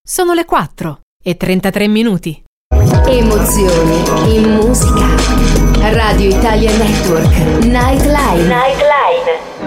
Sono le 4:33. Emozioni in musica. Radio Italia Network. Nightline.